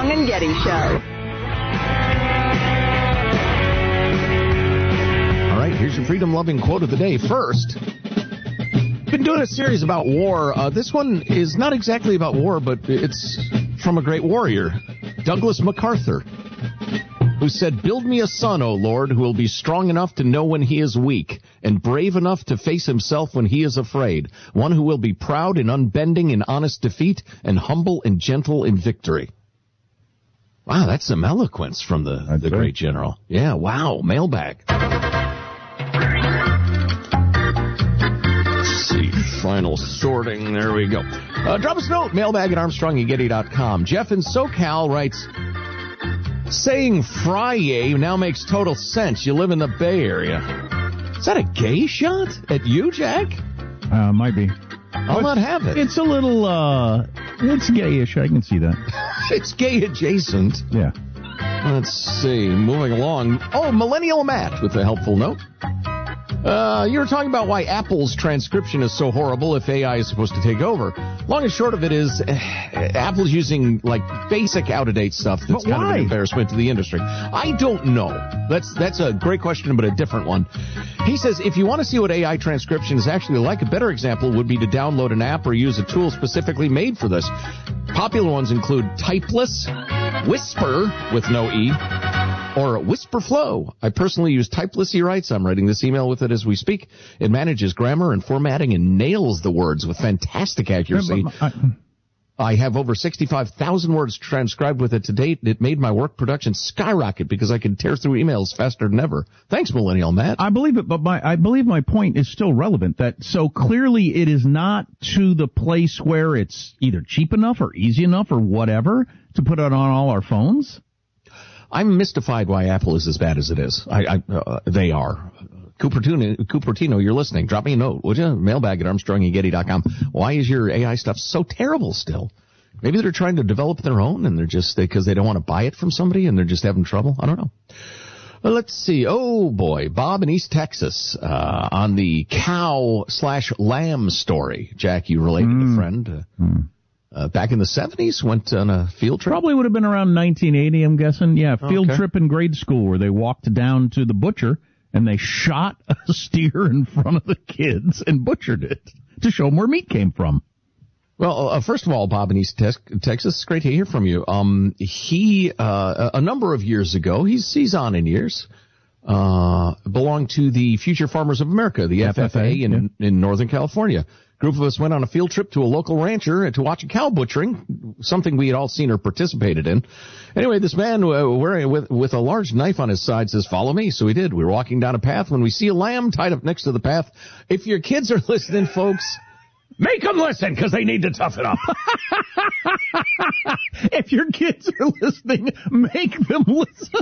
Armstrong and Getty Show. All right, here's your freedom-loving quote of the day. First, been doing a series about war. This one is not exactly about war, but it's from a great warrior, Douglas MacArthur, who said, "Build me a son, O Lord, who will be strong enough to know when he is weak, and brave enough to face himself when he is afraid. One who will be proud and unbending in honest defeat, and humble and gentle in victory." Wow, that's some eloquence from the great general. Yeah, wow, mailbag. Let's see, final sorting, there we go. Drop us a note, mailbag at ArmstrongandGetty.com. Jeff in SoCal writes, "Saying Friday now makes total sense. You live in the Bay Area." Is that a gay shot at you, Jack? Might be. I'll not have it. It's a little, it's gayish. I can see that. It's gay adjacent. Yeah. Let's see. Moving along. Oh, Millennial Matt with a helpful note. You were talking about why Apple's transcription is so horrible if AI is supposed to take over. Long and short of it is, Apple's using, like, basic out-of-date stuff that's kind of an embarrassment to the industry. I don't know. That's a great question, but a different one. He says, if you want to see what AI transcription is actually like, a better example would be to download an app or use a tool specifically made for this. Popular ones include Typeless, Whisper with no E, or Whisperflow. I personally use Typeless, he writes. I'm writing this email with it as we speak. It manages grammar and formatting and nails the words with fantastic accuracy. I have over 65,000 words transcribed with it to date. It made my work production skyrocket because I can tear through emails faster than ever. Thanks, Millennial Matt. I believe it, but I believe my point is still relevant. That so clearly it is not to the place where it's either cheap enough or easy enough or whatever to put it on all our phones. I'm mystified why Apple is as bad as it is. They are. Cupertino, you're listening. Drop me a note, would you? Mailbag at ArmstrongandGetty.com. Why is your AI stuff so terrible still? Maybe they're trying to develop their own and they're just, because they don't want to buy it from somebody and they're just having trouble. I don't know. Well, let's see. Oh boy, Bob in East Texas, on the cow/lamb story. Jack, you related a friend. Back in the 70s, went on a field trip? Probably would have been around 1980, I'm guessing. Yeah, field trip in grade school where they walked down to the butcher and they shot a steer in front of the kids and butchered it to show them where meat came from. Well, first of all, Bob in East Texas, it's great to hear from you. He, a number of years ago, he's on in years, belonged to the Future Farmers of America, the FFA in Northern California. Group of us went on a field trip to a local rancher to watch a cow butchering, something we had all seen or participated in. Anyway, this man wearing with a large knife on his side says, "Follow me." So we did. We were walking down a path when we see a lamb tied up next to the path. If your kids are listening, folks, make them listen because they need to toughen up. If your kids are listening, make them listen.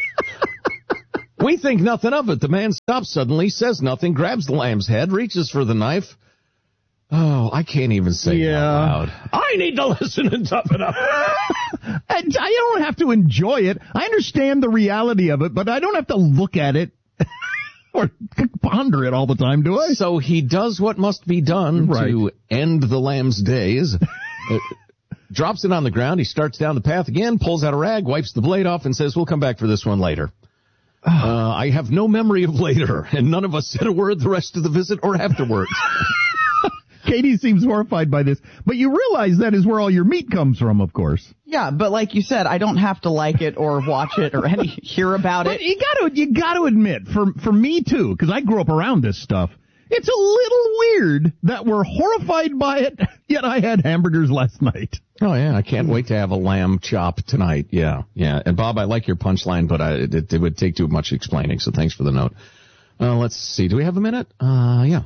We think nothing of it. The man stops suddenly, says nothing, grabs the lamb's head, reaches for the knife. Oh, I can't even say it out loud. I need to listen and toughen up. I don't have to enjoy it. I understand the reality of it, but I don't have to look at it or ponder it all the time, do I? So he does what must be done to end the lamb's days. Drops it on the ground. He starts down the path again, pulls out a rag, wipes the blade off, and says, "We'll come back for this one later." I have no memory of later, and none of us said a word the rest of the visit or afterwards. Katie seems horrified by this, but you realize that is where all your meat comes from, of course. Yeah, but like you said, I don't have to like it or watch it or hear about it. You got to admit, for me too, because I grew up around this stuff, it's a little weird that we're horrified by it, yet I had hamburgers last night. Oh yeah, I can't wait to have a lamb chop tonight. Yeah. And Bob, I like your punchline, but it would take too much explaining, so thanks for the note. Let's see, do we have a minute? Yeah.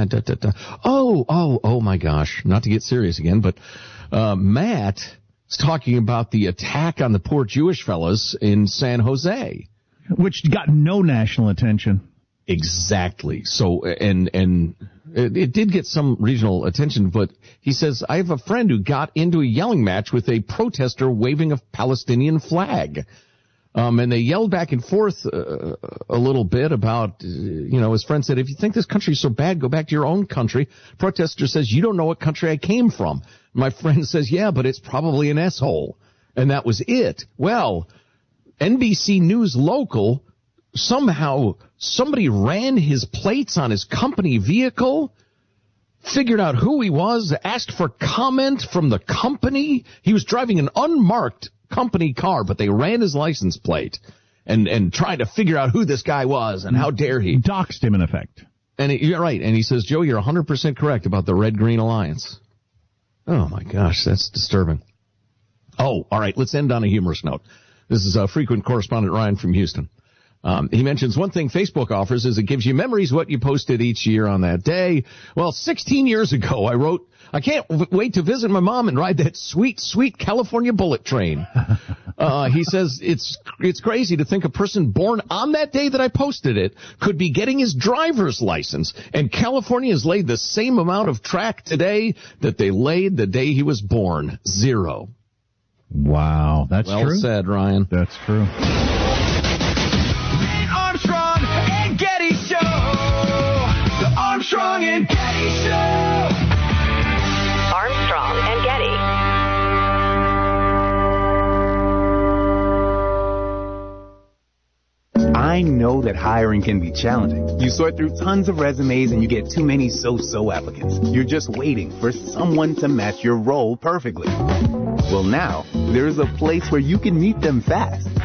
Oh my gosh, not to get serious again, but Matt is talking about the attack on the poor Jewish fellas in San Jose, which got no national attention. Exactly. So, and it did get some regional attention, but he says, I have a friend who got into a yelling match with a protester waving a Palestinian flag. And they yelled back and forth a little bit about, his friend said, if you think this country is so bad, go back to your own country. Protester says, you don't know what country I came from. My friend says, yeah, but it's probably an S-hole. and that was it. Well, NBC News Local, somehow somebody ran his plates on his company vehicle, figured out who he was, asked for comment from the company. He was driving an unmarked company car, but they ran his license plate and tried to figure out who this guy was and how dare he. Doxed him in effect. And you're right. And he says, Joe, you're 100% correct about the Red-Green Alliance. Oh, my gosh, that's disturbing. Oh, all right, let's end on a humorous note. This is frequent correspondent Ryan from Houston. He mentions one thing Facebook offers is it gives you memories what you posted each year on that day. Well, 16 years ago, I wrote, I can't wait to visit my mom and ride that sweet, sweet California bullet train. He says it's crazy to think a person born on that day that I posted it could be getting his driver's license. And California has laid the same amount of track today that they laid the day he was born. 0. Wow, that's true. Well said, Ryan. That's true. Armstrong and Getty Show. The Armstrong and Getty Show. Armstrong and Getty. I know that hiring can be challenging. You sort through tons of resumes and you get too many so-so applicants. You're just waiting for someone to match your role perfectly. Well, now, there's a place where you can meet them fast.